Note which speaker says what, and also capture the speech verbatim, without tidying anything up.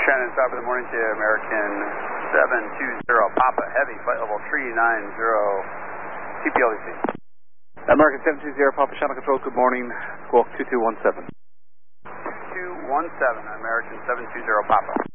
Speaker 1: Shannon, top of the morning to American seven two zero Papa, heavy, flight level three nine zero, T P L E C.
Speaker 2: American seven two zero Papa, Channel Control, good morning, squawk two two one seven.
Speaker 1: two one seven, American seven two zero Papa.